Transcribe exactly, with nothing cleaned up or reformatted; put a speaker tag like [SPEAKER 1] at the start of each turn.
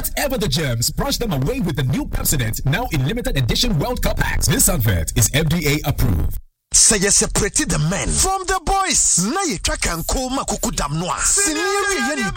[SPEAKER 1] Whatever the germs, brush them away with the new Pepsodent, now in limited edition World Cup packs. This advert is F D A approved.
[SPEAKER 2] Say you separate the men from the boys. Na ye track and call makuku dam noa. Senior